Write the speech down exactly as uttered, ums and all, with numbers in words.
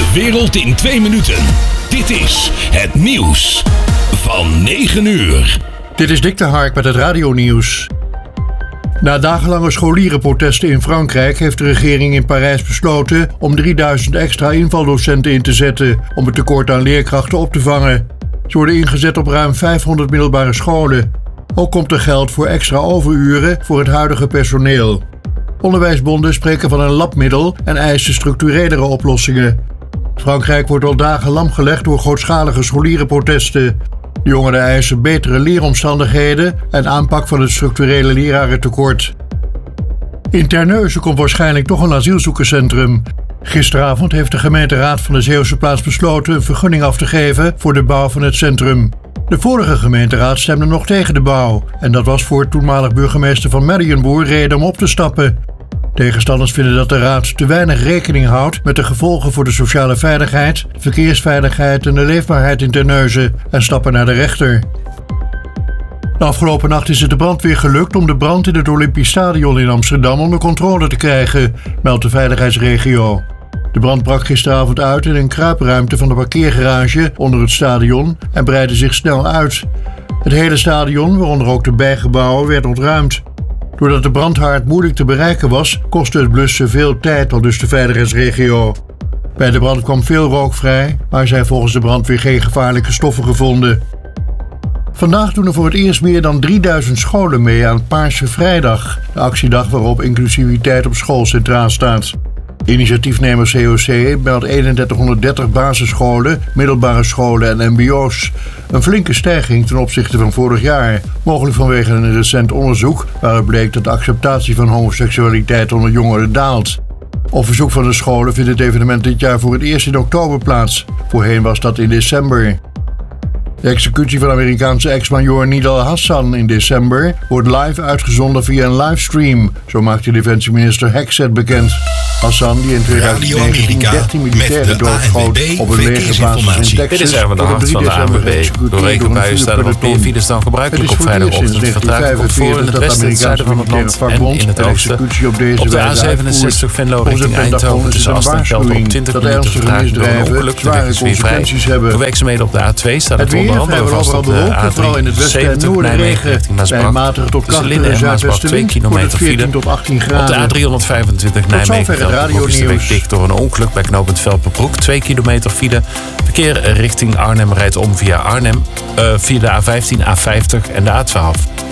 De wereld in twee minuten. Dit is het nieuws van negen uur. Dit is Dick de Hark met het radionieuws. Na dagenlange scholierenprotesten in Frankrijk heeft de regering in Parijs besloten om drieduizend extra invaldocenten in te zetten om het tekort aan leerkrachten op te vangen. Ze worden ingezet op ruim vijfhonderd middelbare scholen. Ook komt er geld voor extra overuren voor het huidige personeel. Onderwijsbonden spreken van een labmiddel en eisen structurelere oplossingen. Frankrijk wordt al dagen lamgelegd door grootschalige scholierenprotesten. De jongeren eisen betere leeromstandigheden en aanpak van het structurele lerarentekort. In Terneuzen komt waarschijnlijk toch een asielzoekerscentrum. Gisteravond heeft de gemeenteraad van de Zeeuwse plaats besloten een vergunning af te geven voor de bouw van het centrum. De vorige gemeenteraad stemde nog tegen de bouw en dat was voor toenmalig burgemeester van Mariënboer reden om op te stappen. Tegenstanders vinden dat de raad te weinig rekening houdt met de gevolgen voor de sociale veiligheid, de verkeersveiligheid en de leefbaarheid in Terneuzen en stappen naar de rechter. De afgelopen nacht is het de brandweer gelukt om de brand in het Olympisch Stadion in Amsterdam onder controle te krijgen, meldt de veiligheidsregio. De brand brak gisteravond uit in een kruipruimte van de parkeergarage onder het stadion en breidde zich snel uit. Het hele stadion, waaronder ook de bijgebouwen, werd ontruimd. Doordat de brandhaard moeilijk te bereiken was, kostte het blussen veel tijd, aldus de veiligheidsregio. Bij de brand kwam veel rook vrij, maar zijn volgens de brandweer geen gevaarlijke stoffen gevonden. Vandaag doen er voor het eerst meer dan drieduizend scholen mee aan Paarse Vrijdag, de actiedag waarop inclusiviteit op school centraal staat. Initiatiefnemer C O C meldt drieduizend basisscholen, middelbare scholen en mbo's. Een flinke stijging ten opzichte van vorig jaar. Mogelijk vanwege een recent onderzoek waaruit bleek dat de acceptatie van homoseksualiteit onder jongeren daalt. Op verzoek van de scholen vindt het evenement dit jaar voor het eerst in oktober plaats. Voorheen was dat in december. De executie van Amerikaanse ex-majoor Nidal Hassan in december wordt live uitgezonden via een livestream, zo maakte defensieminister Hexet bekend. Hassan, die in tweeduizend negentien dertien militairen doodschoot op een legerbasis in Texas, dit is even de hand van de A N W B. Door regenbuien staan er wat meer files dan gebruikelijk op vrijdagochtend. Vertraging komt voor in het westen, het zuiden van het land en in het oosten. Op de A zevenenzestig Venlo richting Eindhoven tussen Ast en Gelderop twintig minuten vertraging door een ongeluk. De weg is weer vrij. Voor werkzaamheden op de A twee staat het onder andere vast op de A drieënzeventig Nijmegen richting Maasbracht. Tussen Linden en Maasbracht twee kilometer file. Op de A driehonderdvijfentwintig Nijmegen Velpen-Broek is de weg dicht door een ongeluk bij knooppunt Velpen-Broek. twee kilometer file. Verkeer richting Arnhem rijdt om via Arnhem, uh, via de A vijftien, A vijftig en de A twaalf.